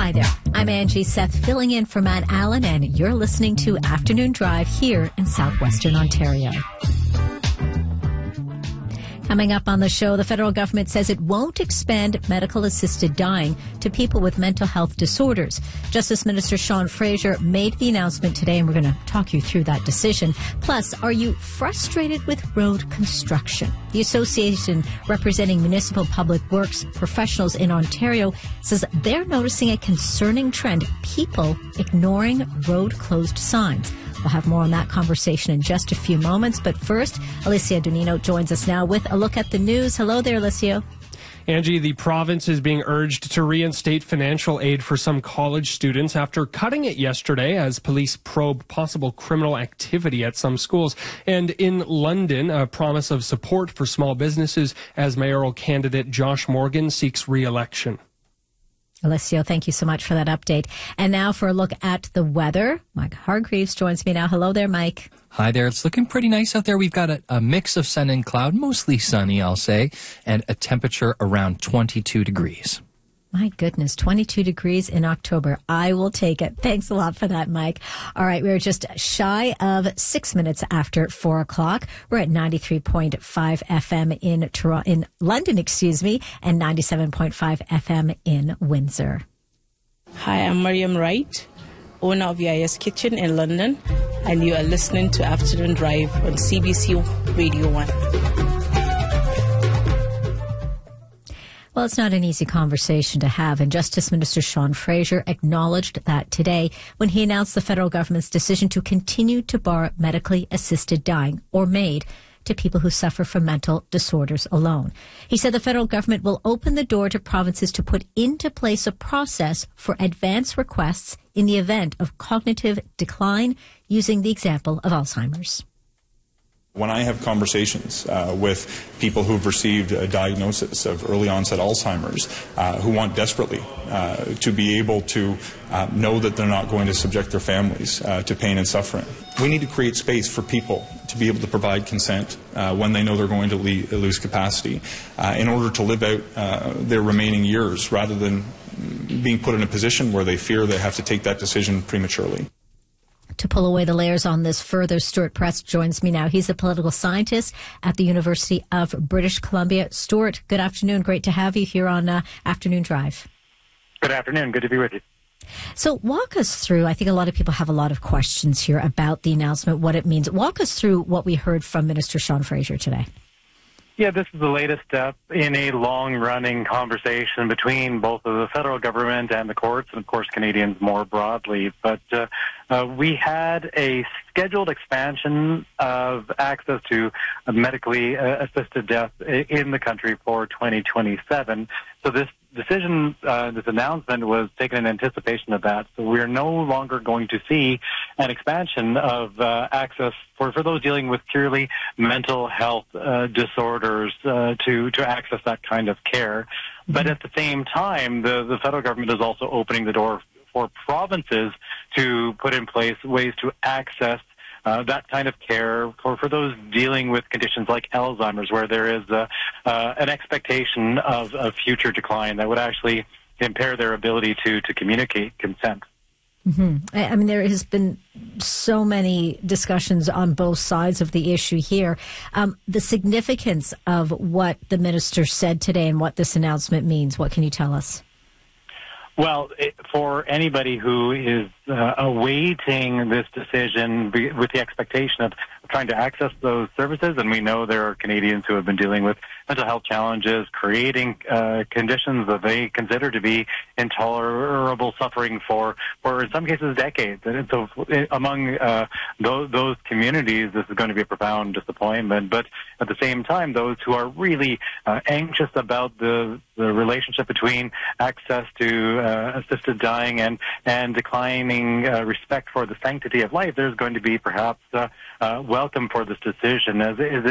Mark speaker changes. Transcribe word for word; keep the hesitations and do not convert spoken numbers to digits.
Speaker 1: Hi there. I'm Angie Seth, filling in for Matt Allen, and you're listening to Afternoon Drive here in southwestern Ontario. Coming up on the show, the federal government says it won't expand medical-assisted dying to people with mental health disorders. Justice Minister Sean Fraser made the announcement today, and we're going to talk you through that decision. Plus, are you frustrated with road construction? The association representing municipal public works professionals in Ontario says they're noticing a concerning trend, people ignoring road-closed signs. We'll have more on that conversation in just a few moments. But first, Alicia Donino joins us now with a look at the news. Hello there, Alicia.
Speaker 2: Angie, the province is being urged to reinstate financial aid for some college students after cutting it yesterday as police probe possible criminal activity at some schools. And in London, a promise of support for small businesses as mayoral candidate Josh Morgan seeks re-election.
Speaker 1: Alessio, thank you so much for that update. And now for a look at the weather. Mike Hargreaves joins me now. Hello there, Mike.
Speaker 3: Hi there. It's looking pretty nice out there. We've got a, a mix of sun and cloud, mostly sunny, I'll say, and a temperature around twenty-two degrees.
Speaker 1: My goodness, twenty-two degrees in October. I will take it. Thanks a lot for that, Mike. All right, we're just shy of six minutes after four o'clock. We're at ninety-three point five F M in Toronto, in London, excuse me, and ninety-seven point five F M in Windsor.
Speaker 4: Hi, I'm Mariam Wright, owner of V I S Kitchen in London, and you are listening to Afternoon Drive on C B C Radio one.
Speaker 1: Well, it's not an easy conversation to have, and Justice Minister Sean Fraser acknowledged that today when he announced the federal government's decision to continue to bar medically assisted dying, or MAID, to people who suffer from mental disorders alone. He said the federal government will open the door to provinces to put into place a process for advance requests in the event of cognitive decline, using the example of Alzheimer's.
Speaker 5: When I have conversations uh, with people who've received a diagnosis of early onset Alzheimer's, uh, who want desperately uh, to be able to uh, know that they're not going to subject their families uh, to pain and suffering, we need to create space for people to be able to provide consent uh, when they know they're going to le- lose capacity uh, in order to live out uh, their remaining years, rather than being put in a position where they fear they have to take that decision prematurely.
Speaker 1: To pull away the layers on this further, Stuart Press joins me now. He's a political scientist at the University of British Columbia. Stuart, good afternoon. Great to have you here on uh, Afternoon Drive.
Speaker 6: Good afternoon. Good to be with you.
Speaker 1: So walk us through, I think a lot of people have a lot of questions here about the announcement, what it means. Walk us through what we heard from Minister Sean Fraser today.
Speaker 6: Yeah, this is the latest step in a long-running conversation between both the federal government and the courts, and of course Canadians more broadly. But uh, uh, we had a scheduled expansion of access to medically uh, assisted death in the country for twenty twenty-seven. So this decision, uh, this announcement was taken in anticipation of that. So we're no longer going to see an expansion of uh, access for, for those dealing with purely mental health uh, disorders uh, to, to access that kind of care. But at the same time, the, the federal government is also opening the door for provinces to put in place ways to access Uh, that kind of care for, for those dealing with conditions like Alzheimer's, where there is uh, uh, an expectation of, of future decline that would actually impair their ability to, to communicate consent.
Speaker 1: Mm-hmm. I, I mean, there has been so many discussions on both sides of the issue here. Um, the significance of what the minister said today and what this announcement means, what can you tell us?
Speaker 6: Well, it, for anybody who is uh, awaiting this decision be, with the expectation of trying to access those services, and we know there are Canadians who have been dealing with mental health challenges, creating uh, conditions that they consider to be intolerable suffering for, for in some cases, decades. And so among uh, those, those communities, this is going to be a profound disappointment. But at the same time, those who are really uh, anxious about the, the relationship between access to uh, assisted dying and, and declining uh, respect for the sanctity of life, there's going to be perhaps uh, uh, welcome for this decision, as, as